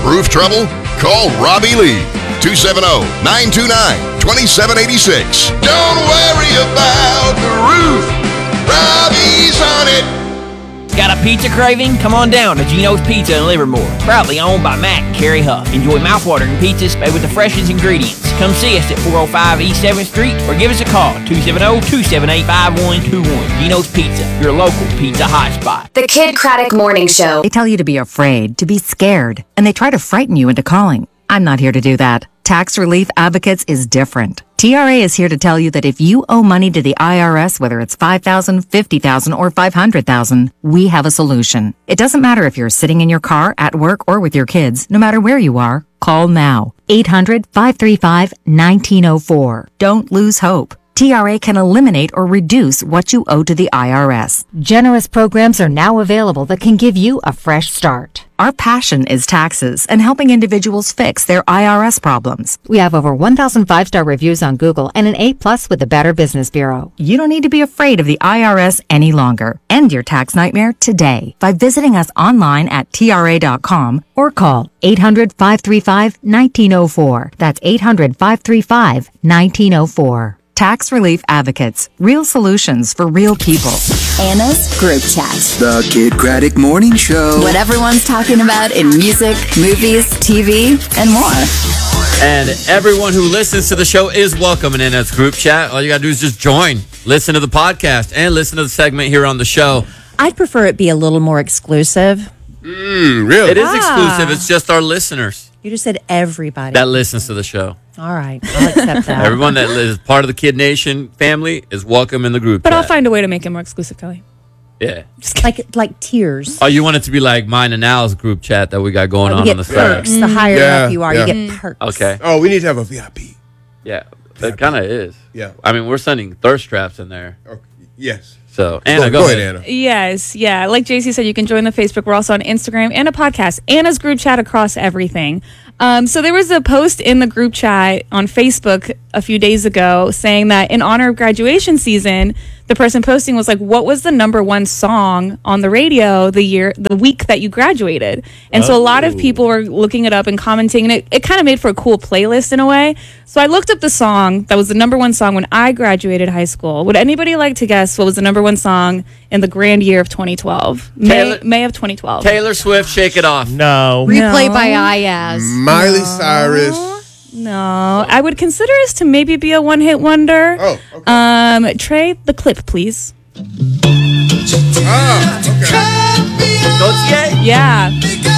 Roof trouble? Call Robbie Lee. 270-929-2786. Don't worry about the roof. Robbie's on it. Got a pizza craving? Come on down to Gino's Pizza in Livermore. Proudly owned by Matt and Carrie Huff. Enjoy mouthwatering pizzas made with the freshest ingredients. Come see us at 405 East 7th Street or give us a call, 270-278-5121. Gino's Pizza, your local pizza hotspot. The Kid Craddock Morning Show. They tell you to be afraid, to be scared, and they try to frighten you into calling. I'm not here to do that. Tax Relief Advocates is different. TRA is here to tell you that if you owe money to the IRS, whether it's $5,000, $50,000, or $500,000, we have a solution. It doesn't matter if you're sitting in your car, at work, or with your kids. No matter where you are, call now. 800-535-1904. Don't lose hope. TRA can eliminate or reduce what you owe to the IRS. Generous programs are now available that can give you a fresh start. Our passion is taxes and helping individuals fix their IRS problems. We have over 1,000 5-star reviews on Google and an A+ with the Better Business Bureau. You don't need to be afraid of the IRS any longer. End your tax nightmare today by visiting us online at TRA.com or call 800-535-1904. That's 800-535-1904. Tax Relief Advocates. Real solutions for real people. Anna's Group Chat. The Kid Craddock Morning Show. What everyone's talking about in music, movies, TV, and more. And everyone who listens to the show is welcome in Anna's Group Chat. All you got to do is just join, listen to the podcast, and listen to the segment here on the show. I'd prefer it be a little more exclusive. Really? It is exclusive. It's just our listeners You just said everybody. that listens to the show. All right, I'll accept that. Everyone that is part of the Kid Nation family is welcome in the group But chat. I'll find a way to make it more exclusive, Kelly. Yeah. like tiers. Oh, you want it to be like mine and Al's group chat that we got going We on get the perks. side. The higher Yeah, up you are, yeah. you get perks. Okay. Oh, we need to have a VIP. Yeah. It kind of is. Yeah. I mean, we're sending thirst traps in there. Okay. Yes. So, Anna, go ahead. Anna. Yes, yeah. Like JC said, you can join the Facebook. We're also on Instagram and a podcast. Anna's Group Chat across everything. So there was a post in the group chat on Facebook a few days ago saying that in honor of graduation season, the person posting was like, what was the #1 song on the radio the week that you graduated? And so a lot of people were looking it up and commenting, and it kind of made for a cool playlist in a way. So I looked up the song that was the #1 song when I graduated high school. Would anybody like to guess what was the #1 song in the grand year of 2012? May of 2012. Taylor Swift, Shake It Off. No. Replay by Ayaz. Miley Cyrus. No, I would consider this to maybe be a one-hit wonder. Oh, okay. Trey, the clip, please. Ah, okay. Yeah.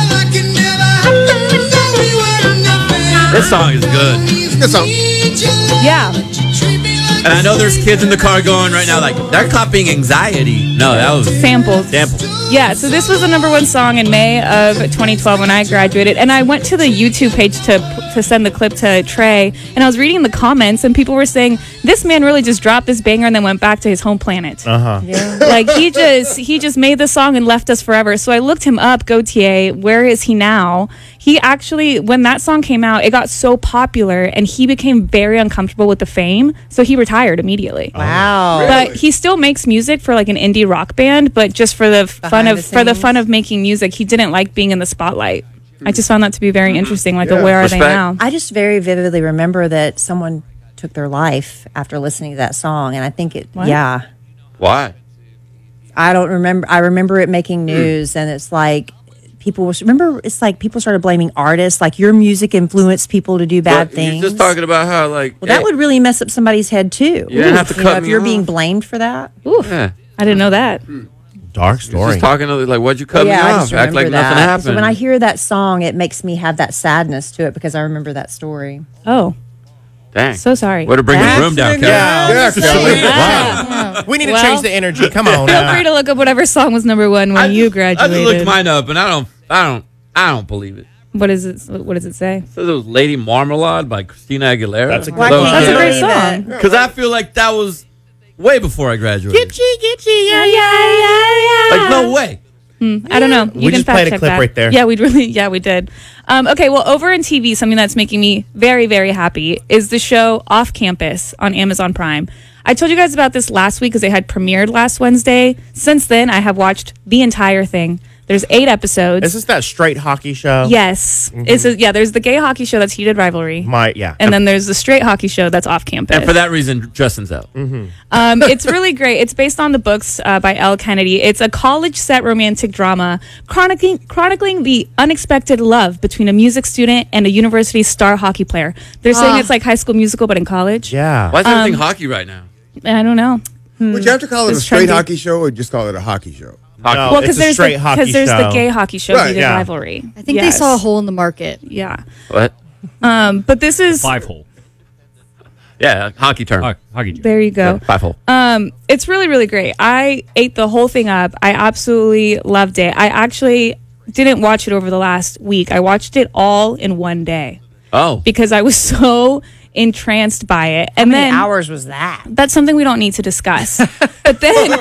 This song is good. Good song. Yeah. And I know there's kids in the car going right now like, they're copying Anxiety. No, that was Sampled. sample. Yeah, so this was the #1 song in May of 2012 when I graduated. And I went to the YouTube page to send the clip to Trey. And I was reading the comments, and people were saying, this man really just dropped this banger and then went back to his home planet. Uh-huh. Yeah. Like, he just made the song and left us forever. So I looked him up, Gautier. Where is he now? He actually, when that song came out, it got so popular, and he became very uncomfortable with the fame. So he retired immediately. Wow. But he still makes music for like an indie rock band, but just for the fun of making music, he didn't like being in the spotlight. I just found that to be very interesting. Like, where are they now? I just very vividly remember that someone took their life after listening to that song, and I think yeah. Why? I don't remember. I remember it making news, and it's like people started blaming artists, like your music influenced people to do bad things. You're just talking about how like that would really mess up somebody's head too. You don't have to cut if me you're off. being blamed for that. Oof. Yeah. I didn't know that. Dark You're story. just talking to like, why'd you cut me I off? just Act like remember nothing that. happened. So when I hear that song, it makes me have that sadness to it because I remember that story. Oh, Dang. so sorry. Way to bring the room down, Kelly. Yeah, Kelly. Wow. We need to Well, change the energy. Come on. Feel free to look up whatever song was #1 when you I graduated. just looked mine up, and I don't believe it. What is it? What does it say? So it was Lady Marmalade by Christina Aguilera. That's a Why good can't That's a you great believe song. it? Because I feel like that was way before I graduated. Yeah. Like, no way. I don't know. You We can just fact played a check clip that. right there. Yeah, we did. Okay, well, over in TV, something that's making me very, very happy is the show Off Campus on Amazon Prime. I told you guys about this last week because it had premiered last Wednesday. Since then, I have watched the entire thing. There's 8 episodes. Is this that straight hockey show? Yes. There's the gay hockey show that's Heated Rivalry. And then there's the straight hockey show that's Off Campus. And for that reason, Justin's out. It's really great. It's based on the books by Elle Kennedy. It's a college set romantic drama chronicling the unexpected love between a music student and a university star hockey player. They're saying it's like High School Musical, but in college. Yeah. Why is everything hockey right now? I don't know. Would you have to call it It's a straight trendy. hockey show or just call it a hockey show? No, Well, it's a straight hockey show. there's the gay hockey show, Right, Heated yeah. Rivalry. I think they saw a hole in the market. Yeah. What? But this is 5-hole. Yeah, hockey term. Hockey. there you go. 5-hole. It's really, really great. I ate the whole thing up. I absolutely loved it. I actually didn't watch it over the last week. I watched it all in one day Oh. because I was so entranced by it. How And many then hours was that? that's something we don't need to discuss. But then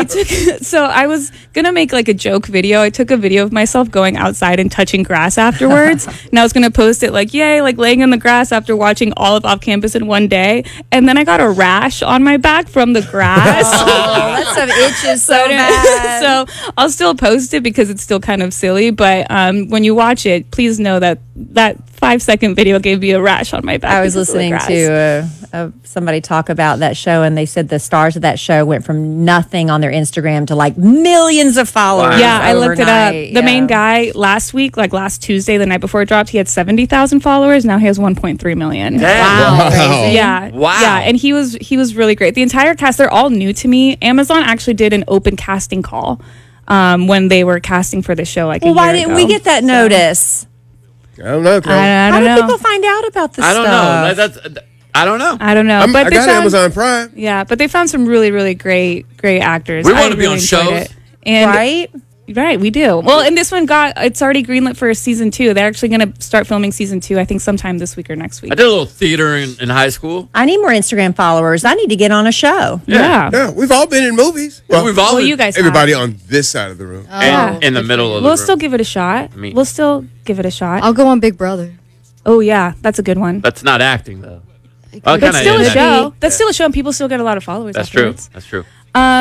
I was gonna make like a joke video. I took a video of myself going outside and touching grass afterwards, and I was gonna post it like, yay, like laying in the grass after watching all of Off Campus in one day. And then I got a rash on my back from the grass. Oh, that stuff itches so I didn't- bad. So I'll still post it because it's still kind of silly. But when you watch it, please know that 5-second video gave me a rash on my back. I was because of the listening grass. to somebody talk about that show, and they said the stars of that show went from nothing on their Instagram to like millions of followers. Yeah, I looked it up. overnight. The main guy last week, like last Tuesday, the night before it dropped, he had 70,000 followers. Now he has 1.3 million. Wow. Crazy. Yeah. Wow. Yeah, and he was really great. The entire cast, they're all new to me. Amazon actually did an open casting call when they were casting for the show. Like, Well, a why year didn't ago. we get that notice? I don't know. Chloe. I How don't did know. people find out about this I don't stuff? know. I don't know. I don't know. I But they got found, Amazon Prime. Yeah, but they found some really, really great actors. We I wanna be on really enjoyed shows. it. And Right? Right, we do. Well, and this one it's already greenlit for season 2. They're actually going to start filming season 2, I think, sometime this week or next week. I did a little theater in high school. I need more Instagram followers. I need to get on a show. Yeah. Yeah, we've all been in movies. Well, we've all Well, been- you guys Everybody on this side of the room. and in the middle of the We'll room. still give it a shot. mean- We'll still give it a shot. I'll go on Big Brother. Oh, yeah. That's a good one. That's not acting though. Well, That's kinda still a is. show. That's still a show, and people still get a lot of followers. That's true. afterwards. That's true.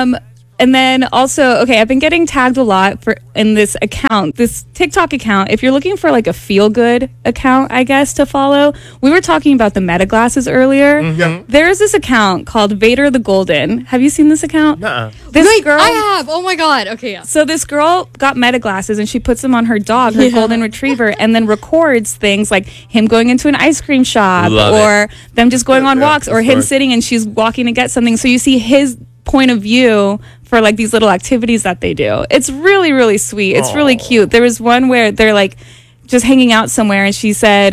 And then also, okay, I've been getting tagged a lot in this account, this TikTok account. If you're looking for like a feel good account, I guess, to follow, we were talking about the Meta glasses earlier. Yeah. There's this account called Vader the Golden. Have you seen this account? Nuh-uh. This girl. I have. Oh my god. Okay, yeah. So this girl got Meta glasses and she puts them on her dog, her golden retriever, and then records things like him going into an ice cream shop Love or them just going on Yeah, walks or that's him fun. sitting and she's walking to get something. So you see his point of view for like these little activities that they do. It's really, really sweet. It's really cute. There was one where they're like just hanging out somewhere and she said,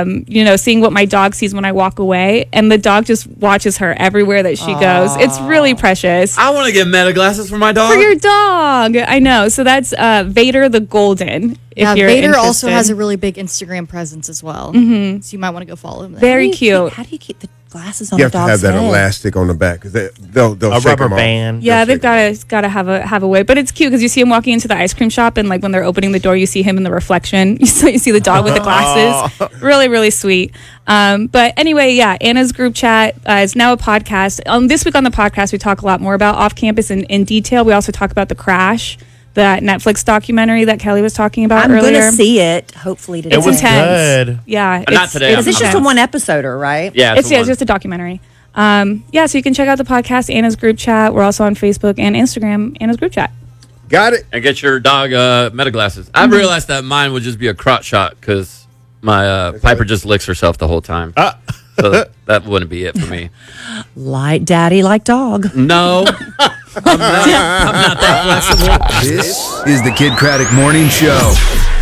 seeing what my dog sees when I walk away, and the dog just watches her everywhere that she goes. It's really precious. I want to get Meta glasses for my dog. For your dog. I know. So that's Vader the Golden. Yeah, If you're Vader also interested. has a really big Instagram presence as well. Mm-hmm. So you might want to go follow him there. Very cute. How do you keep the glasses on You the have to dog's have that head? elastic on the back because they'll A shake rubber them off. band. Yeah, they've got to have a way, but it's cute because you see him walking into the ice cream shop, and like when they're opening the door, you see him in the reflection. You see the dog with the glasses. Really, really sweet. But anyway, yeah, Anna's group chat is now a podcast. This week on the podcast, we talk a lot more about off campus in detail. We also talk about the crash, that Netflix documentary that Kelly was talking about I'm earlier. going to see it, hopefully today. It was intense. good. Yeah, Not today, It's just a one episoder, right? Yeah, It's just a documentary. So you can check out the podcast, Anna's group chat. We're also on Facebook and Instagram, Anna's group chat. Got it. And get your dog Meta glasses. I realized that mine would just be a crotch shot because my Piper just licks herself the whole time. So that wouldn't be it for me. Like daddy, like dog. No. I'm not that flexible. This is the Kid Craddock Morning Show.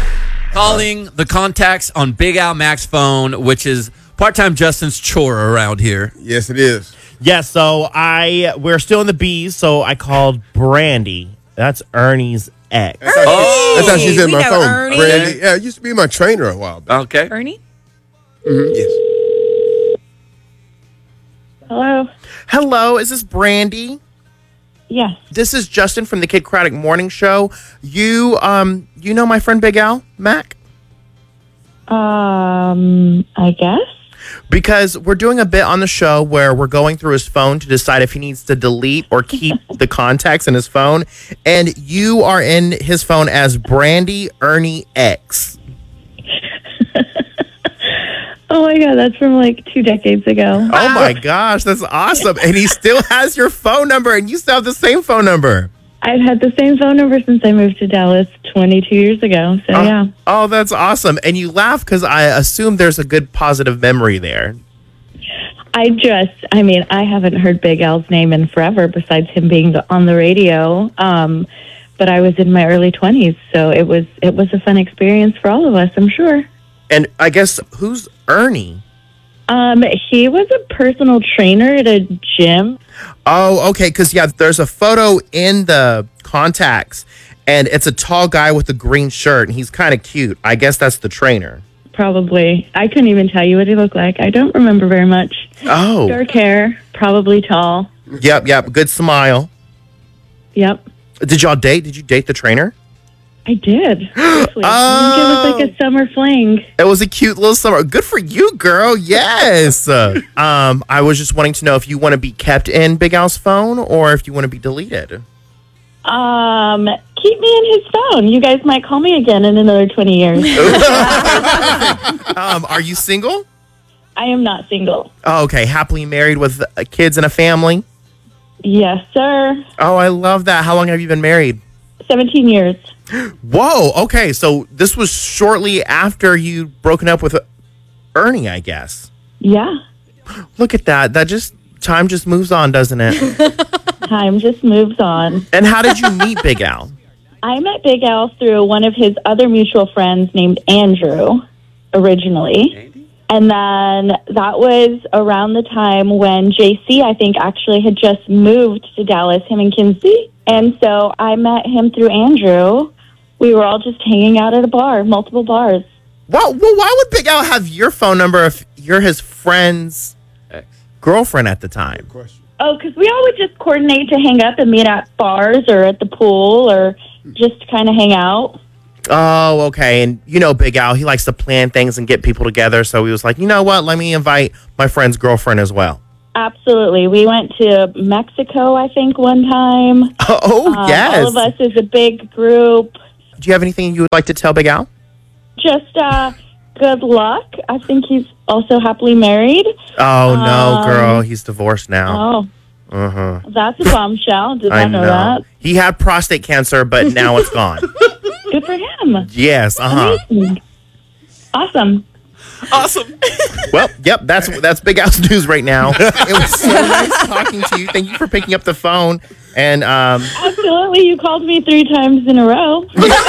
Calling the contacts on Big Al Mac's phone, which is part-time Justin's chore around here. Yes, it is. Yeah, so we're still in the B's, so I called Brandy. That's Ernie's ex. That's how she's in We my know phone. Ernie. Brandy. Yeah, it used to be my trainer a while back. Okay. Ernie? Yes. Hello. Hello, is this Brandy? Yes. This is Justin from the Kid Craddock Morning Show. You know my friend Big Al Mac? I guess. Because we're doing a bit on the show where we're going through his phone to decide if he needs to delete or keep the contacts in his phone. And you are in his phone as Brandy Ernie X. Oh my God, that's from like 2 decades ago. Oh my gosh, that's awesome. And he still has your phone number and you still have the same phone number. I've had the same phone number since I moved to Dallas 22 years ago. So, yeah. Oh, that's awesome. And you laugh because I assume there's a good positive memory there. I haven't heard Big Al's name in forever besides him being on the radio. But I was in my early 20s, so it was a fun experience for all of us, I'm sure. And I guess, who's Ernie? He was a personal trainer at a gym. Oh, okay. Because, there's a photo in the contacts, and it's a tall guy with a green shirt, and he's kind of cute. I guess that's the trainer. Probably. I couldn't even tell you what he looked like. I don't remember very much. Oh. Dark hair, probably tall. Yep. Good smile. Yep. Did y'all date? Did you date the trainer? I did. Seriously. I think it was like a summer fling. It was a cute little summer. Good for you, girl. Yes. I was just wanting to know if you want to be kept in Big Al's phone or if you want to be deleted. Keep me in his phone. You guys might call me again in another 20 years. Are you single? I am not single. Oh, okay. Happily married with kids and a family? Yes, sir. Oh, I love that. How long have you been married? 17 years. Whoa. Okay. So this was shortly after you broken up with Ernie, I guess. Yeah. Look at that. Time just moves on, doesn't it? Time just moves on. And how did you meet Big Al? I met Big Al through one of his other mutual friends named Andrew, originally. And then that was around the time when JC, I think, actually had just moved to Dallas, him and Kinsey. And so I met him through Andrew. We were all just hanging out at a bar, multiple bars. Well, why would Big Al have your phone number if you're his friend's girlfriend at the time? Oh, because we all would just coordinate to hang up and meet at bars or at the pool or just kind of hang out. Oh, okay. And Big Al, he likes to plan things and get people together. So he was like, you know what? Let me invite my friend's girlfriend as well. Absolutely. We went to Mexico, I think, one time. Oh, yes. All of us as a big group. Do you have anything you would like to tell Big Al? Just good luck. I think he's also happily married. Oh, no, girl. He's divorced now. Oh. Uh-huh. That's a bombshell. Did not know that. He had prostate cancer, but now it's gone. Good for him. Yes, Amazing. Awesome. Well, yep, that's Big Al's news right now. It was so nice talking to you. Thank you for picking up the phone. And absolutely, you called me 3 times in a row.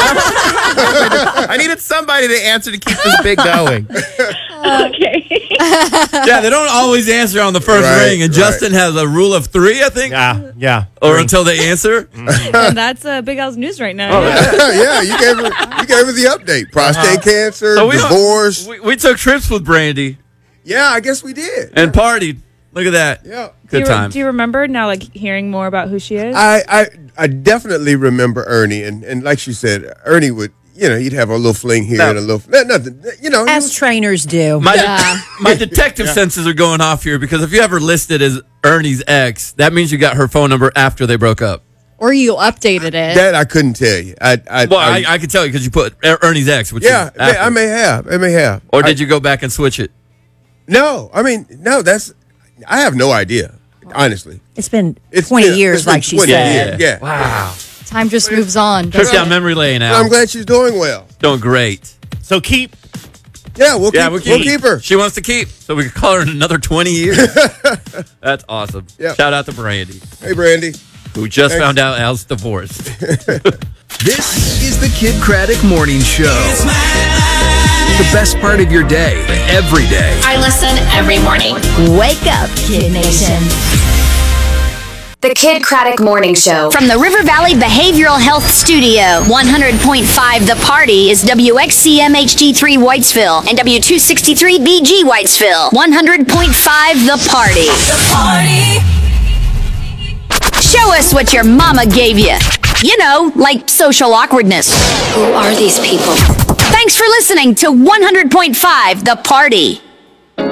I needed somebody to answer to keep this bit going. Okay. Yeah, they don't always answer on the first ring, and Justin has a rule of 3, I think. Yeah. Or until they answer. And that's Big Al's news right now. Yeah, you gave her the update. Prostate cancer, So divorce. We took trips with Brandy. Yeah, I guess we did. And partied. Look at that. Yeah. Good times. Do you remember now, like, hearing more about who she is? I definitely remember Ernie, and like she said, Ernie would, he'd have a little fling here and a little nothing, As trainers do. My detective senses are going off here because if you ever listed as Ernie's ex, that means you got her phone number after they broke up. Or you updated it. That I couldn't tell you. I could tell you because you put Ernie's ex. Which yeah, is after. I may have. Or did you go back and switch it? No, I have no idea, honestly. It's been 20 years, like she said. Yeah. Wow. Time just moves on. Trip down memory lane now. I'm glad she's doing well. Doing great. So keep. Yeah, we'll keep her. She wants to keep, so we can call her in another 20 years. That's awesome. Yep. Shout out to Brandy. Hey, Brandy. Who just found out Al's divorced. This is the Kid Craddock Morning Show. The best part of your day, every day. I listen every morning. Wake up, Kid Nation. The Kid Craddock Morning Show. From the River Valley Behavioral Health Studio, 100.5 The Party is WXCM HD3 Whitesville and W263 BG Whitesville. 100.5 The Party. The Party. Show us what your mama gave you. Like social awkwardness. Who are these people? Thanks for listening to 100.5 The Party.